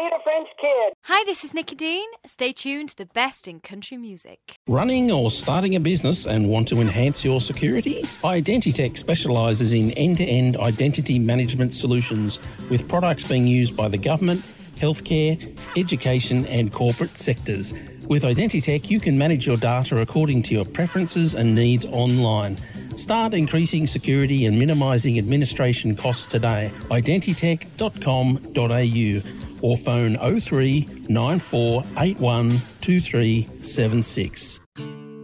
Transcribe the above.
Peter French Kid. Hi, this is Nikki Dean. Stay tuned to the best in country music. Running or starting a business and want to enhance your security? Identitech specialises in end-to-end identity management solutions with products being used by the government, healthcare, education and corporate sectors. With Identitech, you can manage your data according to your preferences and needs online. Start increasing security and minimising administration costs today. Identitech.com.au or phone 03 9481 2376.